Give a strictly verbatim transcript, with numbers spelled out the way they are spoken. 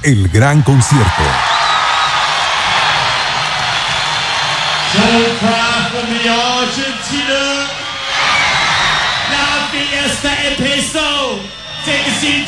el gran concierto. So far from the Argentina, la fiesta empezó. Take a seat.